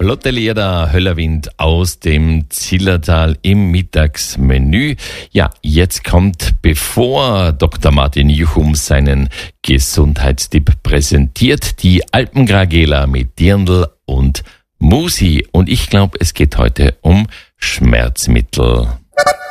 Lottelierter Höllerwind aus dem Zillertal im Mittagsmenü. Ja, jetzt kommt, bevor Dr. Martin Juchum seinen Gesundheitstipp präsentiert, die Alpengragela mit Dirndl und Musi. Und ich glaube, es geht heute um Schmerzmittel.